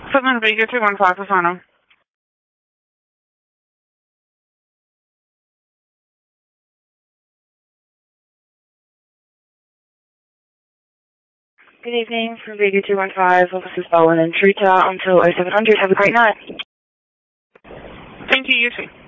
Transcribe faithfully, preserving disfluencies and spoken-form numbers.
Footman Vega two one five, Fasano. Good evening, from Vega two one five, offices Bowen and Trita until oh seven hundred. Have a great night. Thank you, you too.